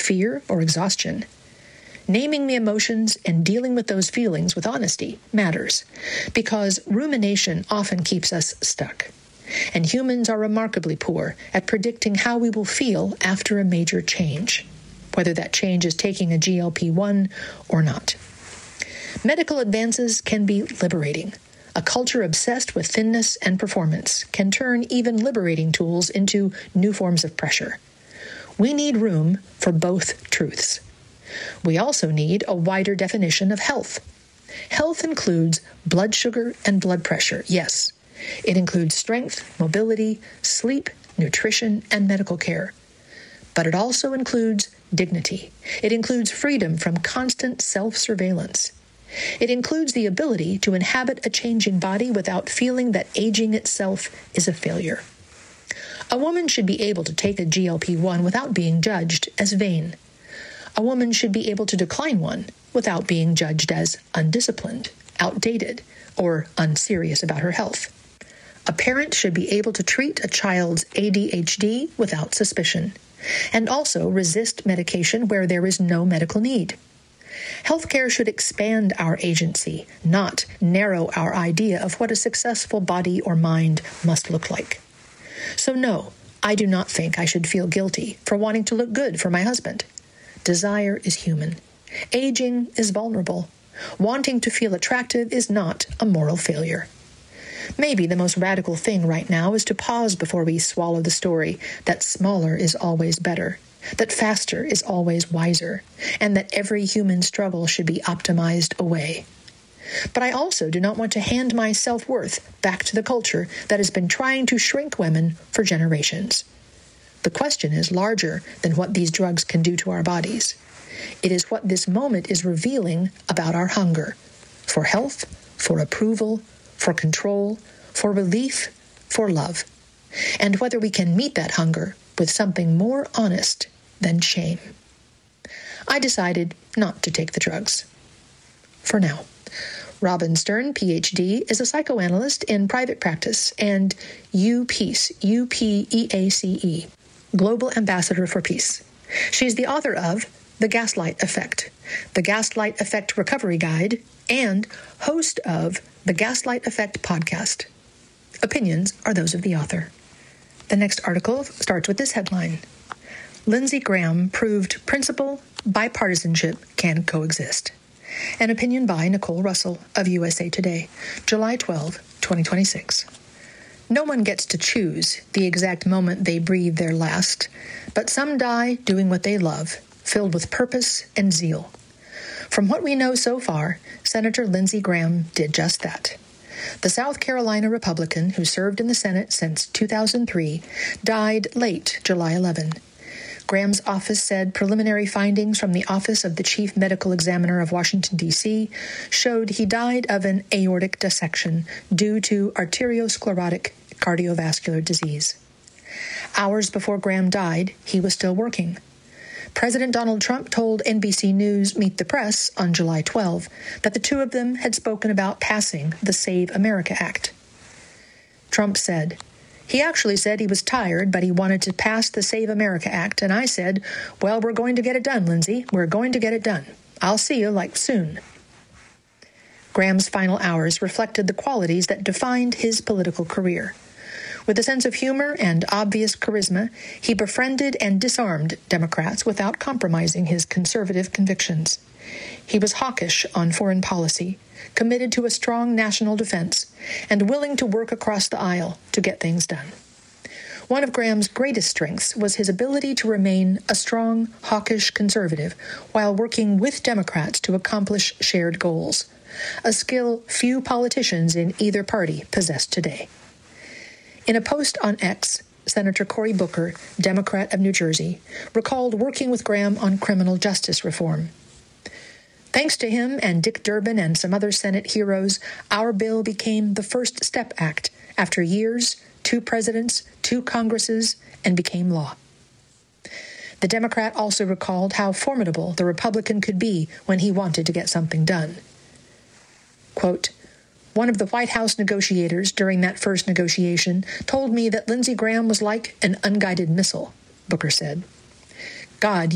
fear, or exhaustion. Naming the emotions and dealing with those feelings with honesty matters, because rumination often keeps us stuck. And humans are remarkably poor at predicting how we will feel after a major change, whether that change is taking a GLP-1 or not. Medical advances can be liberating. A culture obsessed with thinness and performance can turn even liberating tools into new forms of pressure. We need room for both truths. We also need a wider definition of health. Health includes blood sugar and blood pressure, yes. It includes strength, mobility, sleep, nutrition, and medical care. But it also includes dignity. It includes freedom from constant self-surveillance. It includes the ability to inhabit a changing body without feeling that aging itself is a failure. A woman should be able to take a GLP-1 without being judged as vain. A woman should be able to decline one without being judged as undisciplined, outdated, or unserious about her health. A parent should be able to treat a child's ADHD without suspicion, and also resist medication where there is no medical need. Healthcare should expand our agency, not narrow our idea of what a successful body or mind must look like. So no, I do not think I should feel guilty for wanting to look good for my husband. Desire is human. Aging is vulnerable. Wanting to feel attractive is not a moral failure. Maybe the most radical thing right now is to pause before we swallow the story that smaller is always better, that faster is always wiser, and that every human struggle should be optimized away. But I also do not want to hand my self-worth back to the culture that has been trying to shrink women for generations. The question is larger than what these drugs can do to our bodies. It is what this moment is revealing about our hunger for health, for approval, for control, for relief, for love, and whether we can meet that hunger with something more honest than shame. I decided not to take the drugs. For now. Robin Stern, Ph.D., is a psychoanalyst in private practice and UPEACE, U-P-E-A-C-E, Global Ambassador for Peace. She's the author of The Gaslight Effect, The Gaslight Effect Recovery Guide, and host of the Gaslight Effect podcast. Opinions are those of the author. The next article starts with this headline: Lindsey Graham proved principle, bipartisanship can coexist. An opinion by Nicole Russell of USA Today, July 12, 2026. No one gets to choose the exact moment they breathe their last, but some die doing what they love, filled with purpose and zeal. From what we know so far, Senator Lindsey Graham did just that. The South Carolina Republican, who served in the Senate since 2003, died late July 11. Graham's office said preliminary findings from the Office of the Chief Medical Examiner of Washington, D.C., showed he died of an aortic dissection due to arteriosclerotic cardiovascular disease. Hours before Graham died, he was still working. President Donald Trump told NBC News Meet the Press on July 12 that the two of them had spoken about passing the Save America Act. Trump said, "He actually said he was tired, but he wanted to pass the Save America Act, and I said, well, we're going to get it done, Lindsey. We're going to get it done. I'll see you, soon." Graham's final hours reflected the qualities that defined his political career. With a sense of humor and obvious charisma, he befriended and disarmed Democrats without compromising his conservative convictions. He was hawkish on foreign policy, committed to a strong national defense, and willing to work across the aisle to get things done. One of Graham's greatest strengths was his ability to remain a strong, hawkish conservative while working with Democrats to accomplish shared goals, a skill few politicians in either party possess today. In a post on X, Senator Cory Booker, Democrat of New Jersey, recalled working with Graham on criminal justice reform. "Thanks to him and Dick Durbin and some other Senate heroes, our bill became the First Step Act after years, 2 presidents, 2 Congresses, and became law." The Democrat also recalled how formidable the Republican could be when he wanted to get something done. Quote, "One of the White House negotiators during that first negotiation told me that Lindsey Graham was like an unguided missile," Booker said. "God